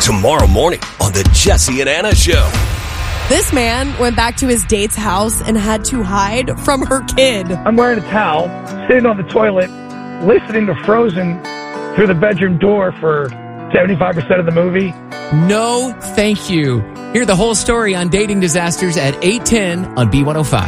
tomorrow morning on the Jesse and Anna Show. This man went back to his date's house and had to hide from her kid. I'm wearing a towel, sitting on the toilet, listening to Frozen through the bedroom door for 75% of the movie. No, thank you. Hear the whole story on dating disasters at 8:10 on B105.